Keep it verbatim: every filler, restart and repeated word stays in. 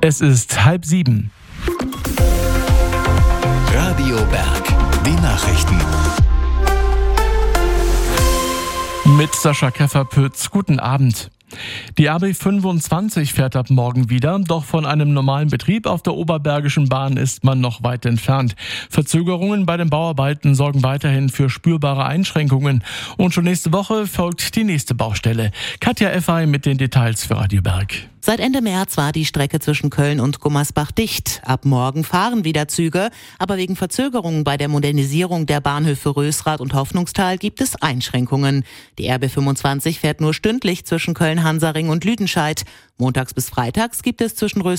Es ist halb sieben. Radio Berg, die Nachrichten. Mit Sascha Kefferpütz, guten Abend. Die R B fünfundzwanzig fährt ab morgen wieder, doch von einem normalen Betrieb auf der Oberbergischen Bahn ist man noch weit entfernt. Verzögerungen bei den Bauarbeiten sorgen weiterhin für spürbare Einschränkungen. Und schon nächste Woche folgt die nächste Baustelle. Katja Effay mit den Details für Radio Berg. Seit Ende März war die Strecke zwischen Köln und Gummersbach dicht. Ab morgen fahren wieder Züge, aber wegen Verzögerungen bei der Modernisierung der Bahnhöfe Rösrath und Hoffnungstal gibt es Einschränkungen. Die R B fünfundzwanzig fährt nur stündlich zwischen Köln-Hansaring und Lüdenscheid. Montags bis freitags gibt es zwischen Rösrath